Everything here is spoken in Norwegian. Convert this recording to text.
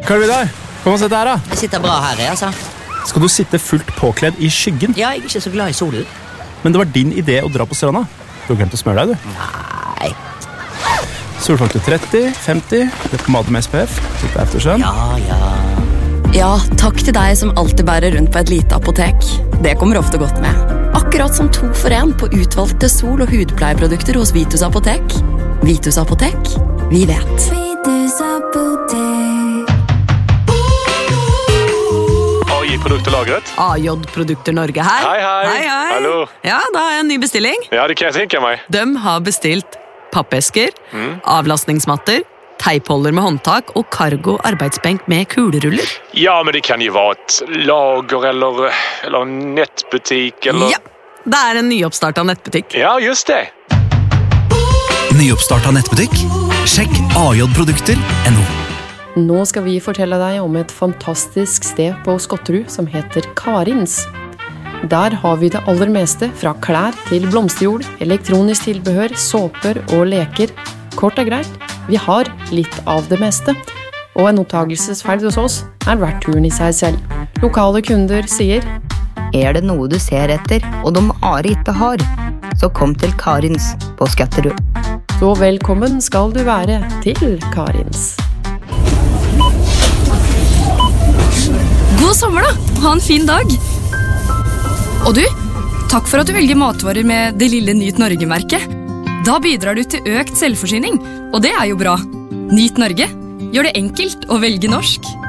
Karl Vidar, kom og sett her da. Jeg sitter bra her, altså. Skal du sitte fullt påkledd i skyggen? Ja, jeg er ikke så glad i solen. Men det var din idé å dra på stranda. Du har glemt å smøre deg, du. Nei. Solfaktor 30, 50, pomade med SPF, litt aftersun. Ja. Ja, takk til deg som alltid bærer rundt på et lite apotek. Det kommer ofte godt med. Akkurat som 2 for 1 på utvalgte sol- og hudpleieprodukter hos Vitus Apotek. Vitus Apotek, vi vet. Vitus Apotek. AI-produkterlagret. AJ-produkter Norge her. Hei. Hallo. Ja, da har jeg en ny bestilling. Ja, det kan jeg tenke meg. De har bestilt pappesker, avlastningsmatter, teipholder med håndtak og cargo arbeidsbenk med kuleruller. Ja, men det kan jo være et lager eller en nettbutikk eller... Ja, det er en nyoppstartet nettbutikk. Ja, just det. Nyoppstartet nettbutikk? Sjekk ajprodukter.no. Nå skal vi fortelle deg om et fantastisk sted på Skotterud som heter Karins. Der har vi det aller meste, fra klær til blomsterjord, elektronisk tilbehør, såper og leker. Kort og greit, vi har litt av det meste. Og en oppdagelsesferd hos oss er verdt turen i seg selv. Lokale kunder sier: Er det noe du ser etter, og de Are ikke har, så kom til Karins på Skotterud. Så velkommen skal du være til Karins. God sommer da, ha en fin dag. Og du, takk for at du velger matvarer med det lille Nyt Norge-merket. Da bidrar du til økt selvforsyning, og det er jo bra. Nyt Norge, gjør det enkelt å velge norsk.